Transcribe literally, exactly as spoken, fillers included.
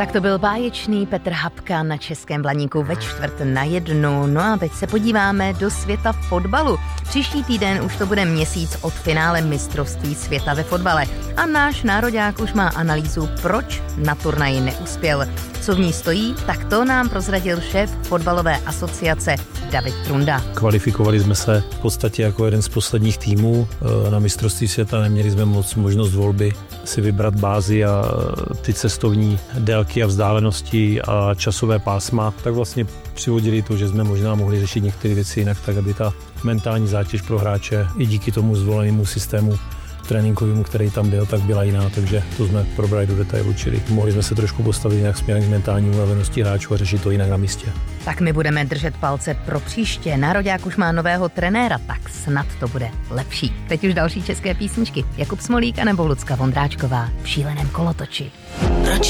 Tak to byl báječný Petr Habka na Českém Blaníku ve čtvrt na jednu. No a teď se podíváme do světa fotbalu. Příští týden už to bude měsíc od finále mistrovství světa ve fotbale. A náš nároďák už má analýzu, proč na turnaji neuspěl. Co v ní stojí, tak to nám prozradil šéf fotbalové asociace David Trunda. Kvalifikovali jsme se v podstatě jako jeden z posledních týmů na mistrovství světa. Neměli jsme moc možnost volby si vybrat bázi a ty cestovní délky a vzdálenosti a časové pásma. Tak vlastně přivodili to, že jsme možná mohli řešit některé věci jinak, tak aby ta mentální zátěž pro hráče i díky tomu zvolenému systému tréninkovému, který tam byl, tak byla jiná, takže to jsme probrali do detailu, čili mohli jsme se trošku postavit nějak směrem k mentální unavenosti hráčů a řešit to jinak na místě. Tak my budeme držet palce pro příště. Nároďák už má nového trenéra, tak snad to bude lepší. Teď už další české písničky. Jakub Smolík a nebo Lucka Vondráčková v Šíleném kolotoči. Proč